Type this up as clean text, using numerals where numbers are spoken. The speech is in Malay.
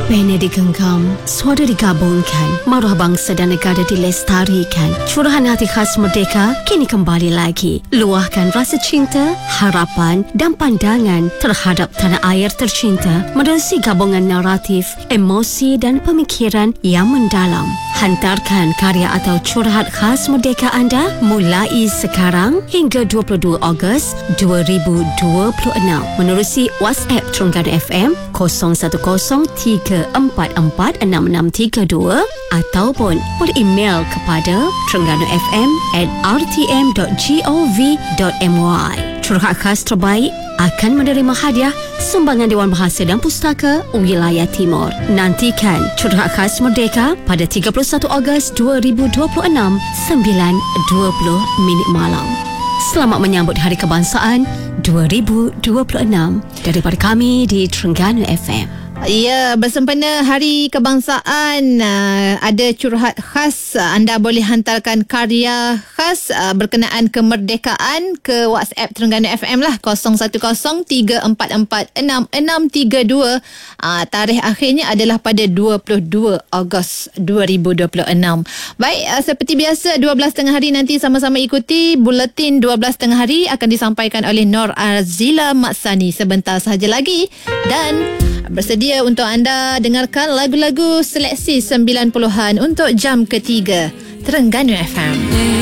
Pena digenggam, suara digabungkan, maruah bangsa dan negara dilestarikan. Curahan hati khas Merdeka kini kembali lagi. Luahkan rasa cinta, harapan dan pandangan terhadap tanah air tercinta menerusi gabungan naratif, emosi dan pemikiran yang mendalam. Hantarkan karya atau curahan khas Merdeka anda mulai sekarang hingga 22 Ogos 2026 menerusi WhatsApp Terengganu FM 0103446632 ataupun beremail kepada terengganu.fm@rtm.gov.my. Curahan khas terbaik akan menerima hadiah sumbangan Dewan Bahasa dan Pustaka Wilayah Timur. Nantikan curahan khas Merdeka pada 31 Ogos 2026 9:20 malam. Selamat menyambut Hari Kebangsaan 2026 daripada kami di Terengganu FM. Ya, bersempena Hari Kebangsaan, ada curhat khas. Anda boleh hantarkan karya khas berkenaan kemerdekaan ke WhatsApp Terengganu FM lah, 0103446632. Tarikh akhirnya adalah pada 22 Ogos 2026. Baik, seperti biasa 12.30 hari nanti sama-sama ikuti buletin 12.30 hari akan disampaikan oleh Nur Azila Maksani sebentar sahaja lagi, dan bersedia untuk anda dengarkan lagu-lagu seleksi 90-an untuk jam ketiga Terengganu FM.